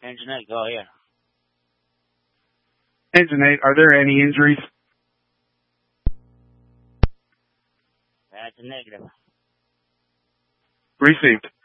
Engine 8, go ahead. Engine 8, are there any injuries? That's a negative. Received.